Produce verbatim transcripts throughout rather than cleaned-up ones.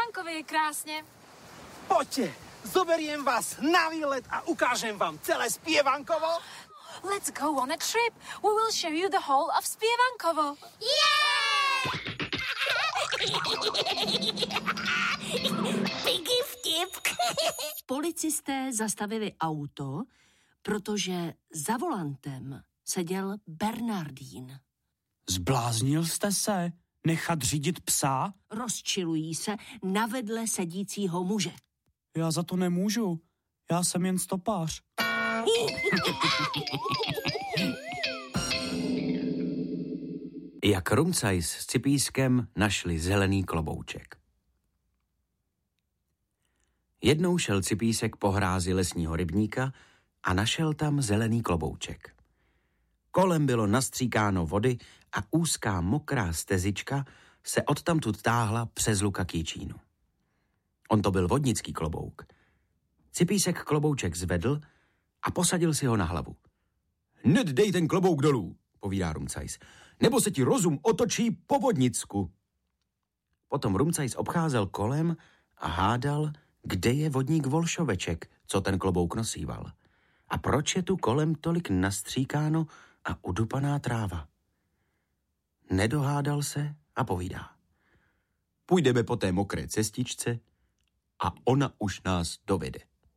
Spěvankovi je krásně. Poďte, zoberiem vás na výlet a ukážem vám celé Spěvankovo. Let's go on a trip. We will show you the whole of Spěvankovo. Yeah! Piggy vtip. Policisté zastavili auto, protože za volantem seděl Bernardín. Zbláznil jste se? Nechat řídit psa? Rozčilují se na vedle sedícího muže. Já za to nemůžu. Já jsem jen stopář. Jak Rumcajs s Cipískem našli zelený klobouček. Jednou šel Cipísek po hrázi lesního rybníka a našel tam zelený klobouček. Kolem bylo nastříkáno vody a úzká mokrá stezička se odtamtud táhla přes luka k Jičínu. On to byl vodnický klobouk. Cipísek klobouček zvedl a posadil si ho na hlavu. Hned dej ten klobouk dolů, povídá Rumcajs, nebo se ti rozum otočí po vodnicku. Potom Rumcajs obcházel kolem a hádal, kde je vodník Volšoveček, co ten klobouk nosíval. A proč je tu kolem tolik nastříkáno a udupaná tráva. Nedohádal se a povídá. Půjdeme po té mokré cestičce a ona už nás dovede.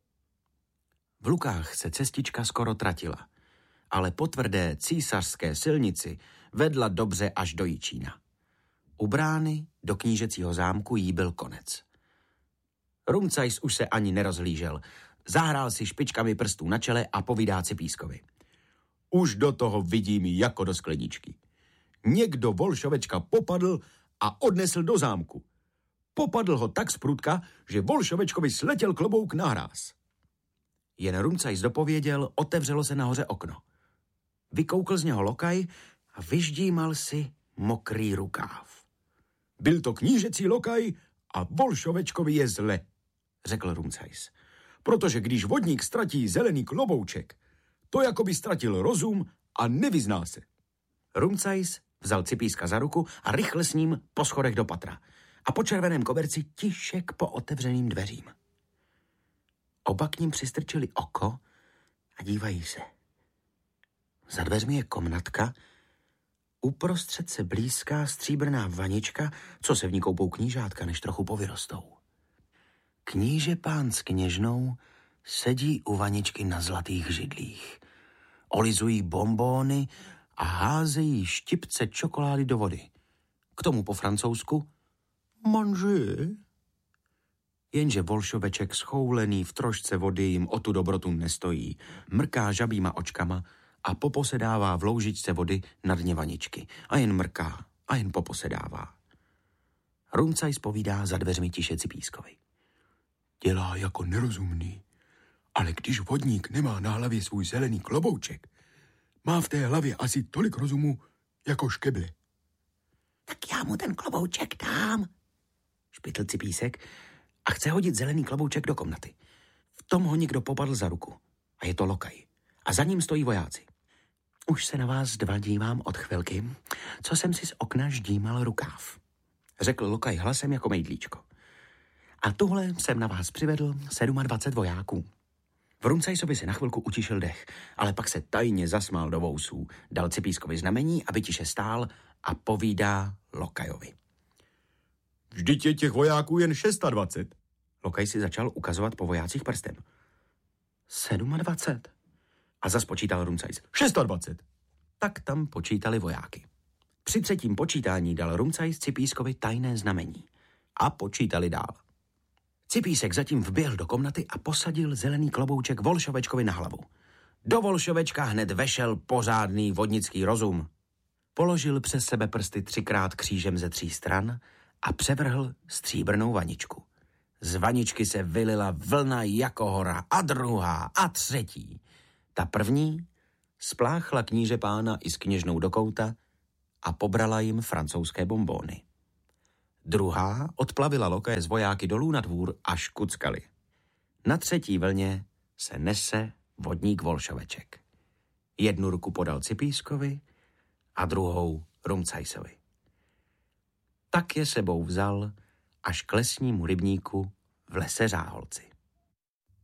V lukách se cestička skoro tratila, ale po tvrdé císařské silnici vedla dobře až do Jičína. U brány do knížecího zámku jí byl konec. Rumcajs už se ani nerozhlížel. Zahrál si špičkami prstů na čele a povídá Cipískovi. Už do toho vidím jako do skleničky. Někdo Volšovečka popadl a odnesl do zámku. Popadl ho tak zprudka, že Volšovečkovi sletěl klobouk na hráz. Jen Rumcajs dopověděl, otevřelo se nahoře okno. Vykoukl z něho lokaj a vyždímal si mokrý rukáv. Byl to knížecí lokaj a Volšovečkovi je zle, řekl Rumcajs. Protože když vodník ztratí zelený klobouček, to jako by ztratil rozum a nevyzná se. Rumcajs vzal Cipíska za ruku a rychle s ním po schodech do patra a po červeném koberci tišek po otevřeným dveřím. Oba k ním přistrčili oko a dívají se. Za dveřmi je komnatka, uprostřed se blízká stříbrná vanička, co se v ní koupou knížátka, než trochu povyrostou. Kníže pán s kněžnou sedí u vaničky na zlatých židlích. Olizují bonbóny a házejí štipce čokolády do vody. K tomu po francouzsku manger. Jenže Volšoveček schoulený v trošce vody jim o tu dobrotu nestojí. Mrká žabýma očkama a poposedává v loužičce vody na dně vaničky. A jen mrká a jen poposedává. Rumcajs povídá za dveřmi tiše Cipískovi. Dělá jako nerozumný, ale když vodník nemá na hlavě svůj zelený klobouček, má v té hlavě asi tolik rozumu jako škeble. Tak já mu ten klobouček dám, špitl Cipísek a chce hodit zelený klobouček do komnaty. V tom ho někdo popadl za ruku a je to lokaj. A za ním stojí vojáci. Už se na vás dva dívám od chvilky, co jsem si z okna ždímal rukáv, řekl lokaj hlasem jako mejdlíčko. A tuhle jsem na vás přivedl dvacet sedm vojáků. V Rumcajsovi si na chvilku utišil dech, ale pak se tajně zasmál do vousů, dal Cipískovi znamení, aby tiše stál a povídá lokajovi. Vždyť je těch vojáků jen dvacet šest. Lokaj si začal ukazovat po vojácích prstem. dvacet sedm. A zas počítal Rumcajs. dvacet šest. Tak tam počítali vojáky. Při třetím počítání dal Rumcajs Cipískovi tajné znamení. A počítali dál. Cipísek zatím vběhl do komnaty a posadil zelený klobouček Volšovečkovi na hlavu. Do Volšovečka hned vešel pořádný vodnický rozum. Položil přes sebe prsty třikrát křížem ze tří stran a převrhl stříbrnou vaničku. Z vaničky se vylila vlna jako hora a druhá a třetí. Ta první spláchla kníže pána i s kněžnou do kouta a pobrala jim francouzské bonbóny. Druhá odplavila lokaje z vojáky dolů na dvůr až kuckali. Na třetí vlně se nese vodník Volšoveček. Jednu ruku podal Cipískovi a druhou Rumcajsovi. Tak je sebou vzal až k lesnímu rybníku v lese Řáholci.